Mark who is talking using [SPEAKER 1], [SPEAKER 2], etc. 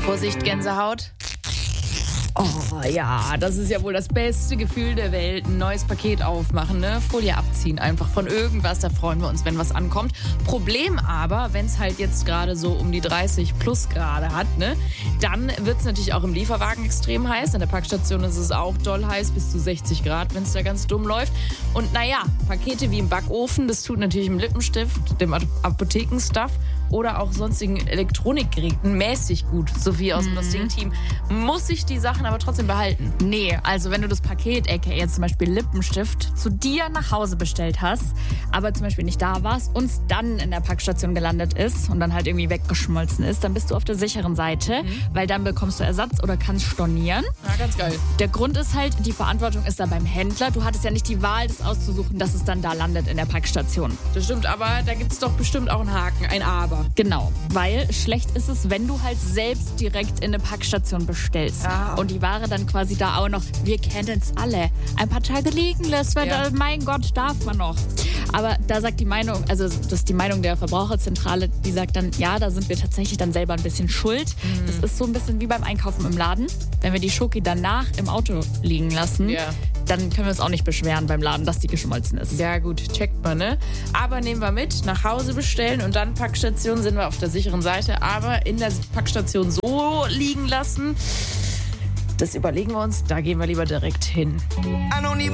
[SPEAKER 1] Vorsicht, Gänsehaut. Oh ja, das ist ja wohl das beste Gefühl der Welt. Ein neues Paket aufmachen, ne? Folie abziehen einfach von irgendwas. Da freuen wir uns, wenn was ankommt. Problem aber, wenn es halt jetzt gerade so um die 30 plus Grad hat, ne? Dann wird es natürlich auch im Lieferwagen extrem heiß. An der Packstation ist es auch doll heiß, bis zu 60 Grad, wenn es da ganz dumm läuft. Und naja, Pakete wie im Backofen, das tut natürlich im Lippenstift, dem Apothekenstuff oder auch sonstigen Elektronikgeräten mäßig gut. Sophie aus dem Ding-Team. Muss ich die Sachen aber trotzdem behalten?
[SPEAKER 2] Nee, also wenn du das Paket, aka jetzt zum Beispiel Lippenstift, zu dir nach Hause bestellt hast, aber zum Beispiel nicht da warst und dann in der Packstation gelandet ist und dann halt irgendwie weggeschmolzen ist, dann bist du auf der sicheren Seite, weil dann bekommst du Ersatz oder kannst stornieren.
[SPEAKER 1] Ja, ganz geil.
[SPEAKER 2] Der Grund ist halt, die Verantwortung ist da beim Händler. Du hattest ja nicht die Wahl, das auszusuchen, dass es dann da landet in der Packstation.
[SPEAKER 1] Das stimmt, aber da gibt es doch bestimmt auch einen Haken, ein Aber.
[SPEAKER 2] Genau, weil schlecht ist es, wenn du halt selbst direkt in eine Packstation bestellst und die Ware dann quasi da auch noch, wir kennen es alle, ein paar Tage liegen lässt, weil da, mein Gott, darf man noch. Aber da sagt die Meinung, also das ist die Meinung der Verbraucherzentrale, die sagt dann, ja, da sind wir tatsächlich dann selber ein bisschen schuld. Das ist so ein bisschen wie beim Einkaufen im Laden. Wenn wir die Schoki danach im Auto liegen lassen, dann können wir uns auch nicht beschweren beim Laden, dass die geschmolzen ist.
[SPEAKER 1] Ja gut, checkt man, ne? Aber nehmen wir mit, nach Hause bestellen und dann Packstation, sind wir auf der sicheren Seite. Aber in der Packstation so liegen lassen, das überlegen wir uns, da gehen wir lieber direkt hin.